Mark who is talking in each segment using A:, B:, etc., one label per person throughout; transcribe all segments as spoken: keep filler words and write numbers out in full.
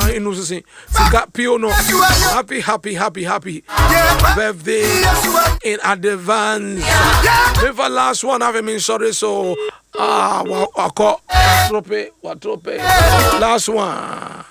A: inu sisi sika pio no happy happy happy happy birthday in advance. Never last one have been sorry so ah wako trope what trope last one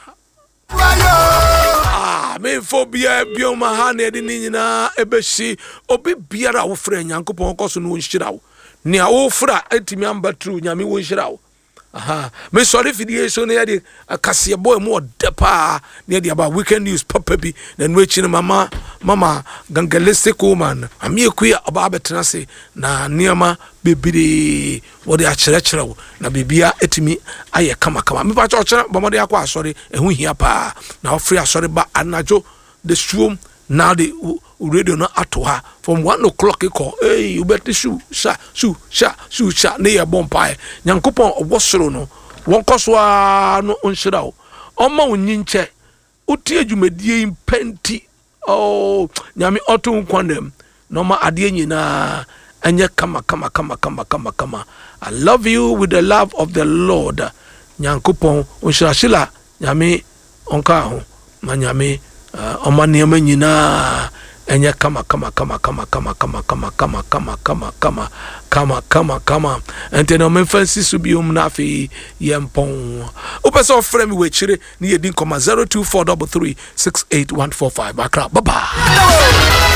A: ah me phobia bioma ha na edi nyina ebesi obi biara wo fra Nyankopon koso no nhira wo ne a wo fra etimi amba true nyame wo nhira wo aha me sorry fidie so na de akase boy mo depa na de about weekend news papa bi na no echi mama mama gangalistic woman ami ekuya aba betena se na niama bebiri wo de akyerɛkyerɛ wo na bibia etimi aye kama kama me pa kyerɛ bomode akwa asɔre ehu hia pa na wo free asɔre ba anajo the stream now the radio no atoha from one o'clock e call hey you better shoot sha shoot sha shoot sha na ye bompa Nyankopon obosoro no won koswa no onhira wo oma onyinche utie dwumadie impenti oh nyame oto nkwanem no ma ade nyina anya kama kama kama kama kama kama I love you with the love of the Lord Nyankopon onhira shila nyame onka ho ma nyame oma niema nyina enya kama kama kama kama kama kama kama kama kama kama kama kama kama kama ente no memfansi so biom na afi yempon opeso frame we chire ni yedin koma zero two four three three six eight one four five Accra bye bye.